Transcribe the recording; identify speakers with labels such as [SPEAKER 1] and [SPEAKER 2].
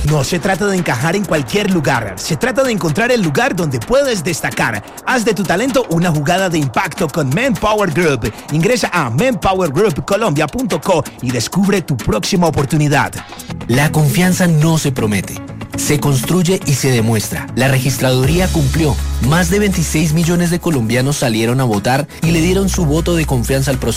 [SPEAKER 1] No se trata de encajar en cualquier lugar, se trata de encontrar el lugar donde puedes destacar. Haz de tu talento una jugada de impacto con Manpower Group. Ingresa a manpowergroupcolombia.co y descubre tu próxima oportunidad.
[SPEAKER 2] La confianza no se promete, se construye y se demuestra. La registraduría cumplió. Más de 26 millones de colombianos salieron a votar y le dieron su voto de confianza al proceso.